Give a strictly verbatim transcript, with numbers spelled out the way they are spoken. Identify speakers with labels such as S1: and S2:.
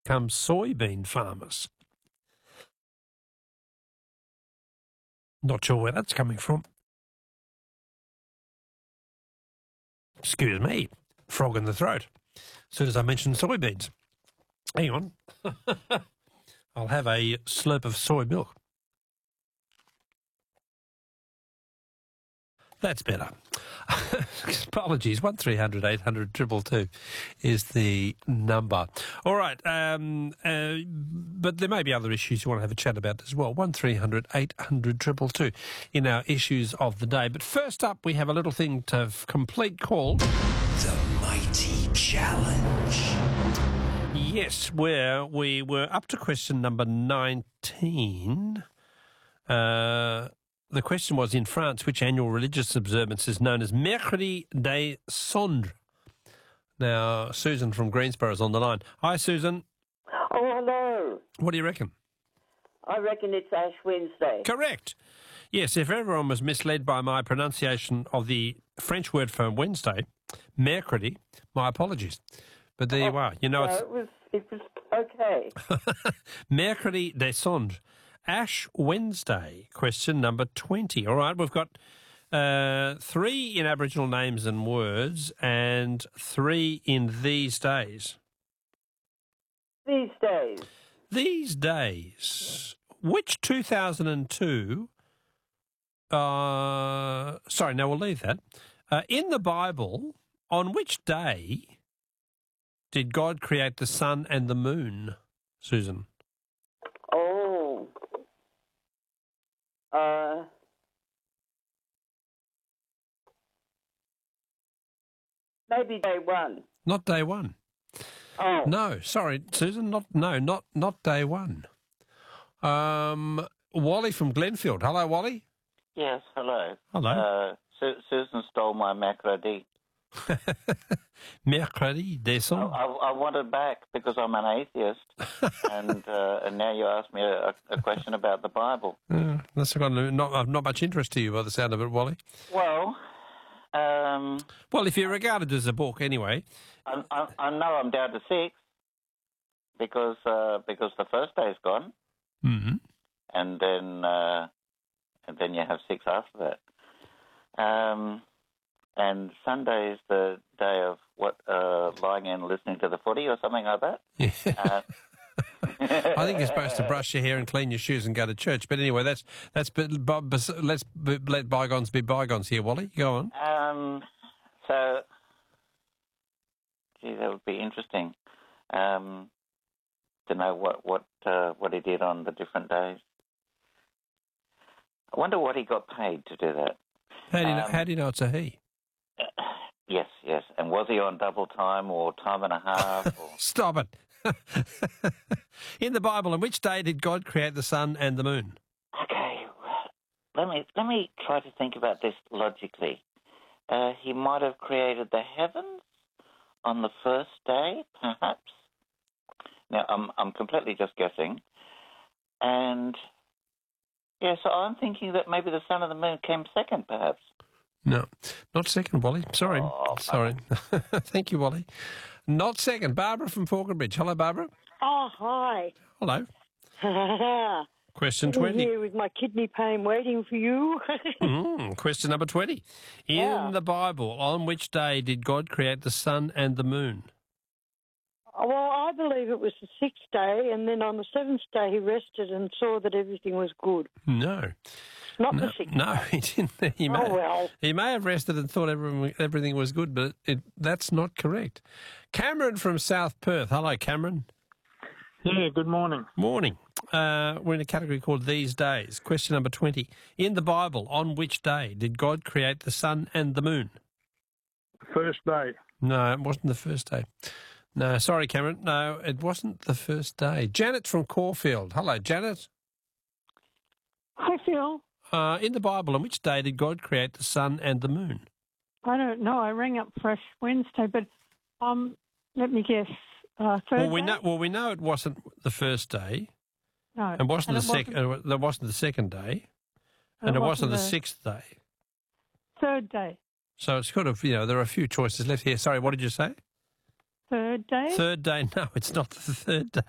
S1: become soybean farmers. Not sure where that's coming from. Excuse me, frog in the throat. As soon as I mentioned soybeans. Hang on. I'll have a slurp of soy milk. That's better. Apologies. one three hundred eight hundred two two two is the number. All right. Um, uh, but there may be other issues you want to have a chat about as well. one three hundred eight hundred two two two in our issues of the day. But first up, we have a little thing to f- complete called
S2: The Mighty Challenge.
S1: Yes, where we were up to question number nineteen. Uh... The question was, in France, which annual religious observance is known as Mercredi des Cendres? Now, Susan from Greensboro is on the line. Hi, Susan.
S3: Oh, hello.
S1: What do you reckon?
S3: I reckon it's Ash Wednesday.
S1: Correct. Yes, if everyone was misled by my pronunciation of the French word for Wednesday, Mercredi, my apologies. But there you are. You know,
S3: No,
S1: it's
S3: it was, it was okay.
S1: Mercredi des Cendres. Ash Wednesday, question number twenty. All right, we've got uh, three in Aboriginal names and words and three in these days.
S3: These days.
S1: These days. Which two thousand two, uh, sorry, no, we'll leave that. Uh, in the Bible, on which day did God create the sun and the moon, Susan?
S3: Oh. Uh, maybe day one.
S1: Not day one.
S3: Oh.
S1: No, sorry, Susan, not, no, not, not day one. Um, Wally from Glenfield. Hello, Wally.
S4: Yes, hello.
S1: Hello.
S4: Uh, Su- Susan stole my Mercredi.
S1: Mercredi des
S4: I,
S1: Cendres.
S4: I, I want it back because I'm an atheist, and uh, and now you ask me a, a question about the Bible.
S1: Uh, that's got no- not, not much interest to you by the sound of it, Wally.
S4: Well, um,
S1: Well, if you regard it as a book anyway.
S4: I, I, I know I'm down to six because uh, because the first day's gone,
S1: Mm-hmm.
S4: and then uh, and then you have six after that. Um, and Sunday is the day of what uh, lying in listening to the footy or something like that.
S1: Yeah.
S4: Uh,
S1: I think you're supposed to brush your hair and clean your shoes and go to church. But anyway, that's that's. But, but, but let's b- let bygones be bygones here, Wally. Go on.
S4: Um, so, gee, that would be interesting um, to know what what uh, what he did on the different days. I wonder what he got paid to do that.
S1: How do you know,
S4: Um,
S1: how do you know it's a he?
S4: Uh, yes, yes. And was he on double time or time and a half? Or...
S1: Stop it. In the Bible, on which day did God create the sun and the moon?
S4: Okay, let me let me try to think about this logically. Uh, he might have created the heavens on the first day, perhaps. Now, I'm I'm completely just guessing, and yeah, so I'm thinking that maybe the sun and the moon came second, perhaps.
S1: No, not second, Wally. Sorry,
S4: Oh,
S1: sorry. Thank you, Wally. Not second. Barbara from Falconbridge. Hello, Barbara.
S5: Oh, hi.
S1: Hello.
S5: I'm
S1: Question twenty.
S5: here with my kidney pain waiting for you.
S1: Mm, question number twenty. In
S5: Yeah.
S1: the Bible, on which day did God create the sun and the moon?
S5: Well, I believe it was the sixth day, and then on the seventh day he rested and saw that everything was good.
S1: No.
S5: Not
S1: No,
S5: the sixth.
S1: no, he didn't. He may,
S5: Oh, well.
S1: he may have rested and thought everything, everything was good, but it, that's not correct. Cameron from South Perth. Hello, Cameron.
S6: Yeah, good morning.
S1: Morning. Uh, we're in a category called These Days. Question number twenty. In the Bible, on which day did God create the sun and the moon?
S6: First day.
S1: No, it wasn't the first day. No, sorry, Cameron. No, it wasn't the first day. Janet from Caulfield. Hello, Janet.
S5: Hi, Phil.
S1: Uh, in the Bible, on which day did God create the sun and the moon?
S5: I don't know. I rang up Fresh Wednesday, but um, let me guess. Uh, third
S1: Well, we
S5: day?
S1: know. Well, we know it wasn't the first day.
S5: No.
S1: It wasn't
S5: and
S1: the second. Uh, that wasn't the second day, and it wasn't the sixth day.
S5: Third day.
S1: So it's kind of, you know, there are a few choices left here. Sorry, what did you say?
S5: Third day?
S1: Third day? No, it's not the third day.